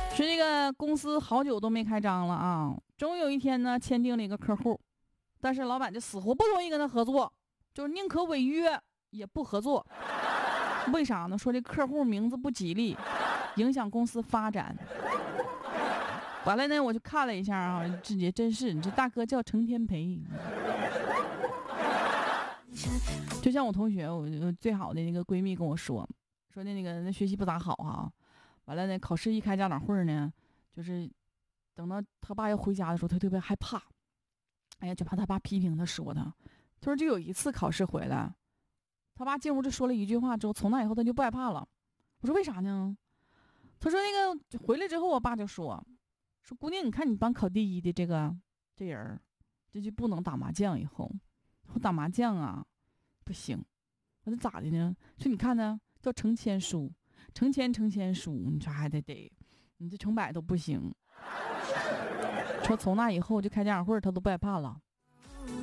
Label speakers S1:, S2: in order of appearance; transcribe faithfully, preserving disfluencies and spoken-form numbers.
S1: 说这个公司好久都没开张了啊，终于有一天呢签订了一个客户，但是老板就死活不同意跟他合作，就是宁可违约也不合作。为啥呢？说这客户名字不吉利，影响公司发展。完了呢，我就看了一下啊，这也真是，你这大哥叫程天培。就像我同学，我最好的那个闺蜜跟我说，说的那个那学习不咋好哈，完了呢，考试一开家长会呢，就是等到他爸要回家的时候，他特别害怕，哎呀，就怕他爸批评他说他。他说就有一次考试回来，他爸进屋就说了一句话之后，从那以后他就不害怕了。我说为啥呢？他说那个回来之后，我爸就说。说姑娘，你看你班考第一的这个这人，这就不能打麻将。以后我打麻将啊，不行。我说咋的呢？说你看呢，叫成千输，成千成千输，你说还得得，你这成百都不行。说从那以后就开家长会，他都不害怕了。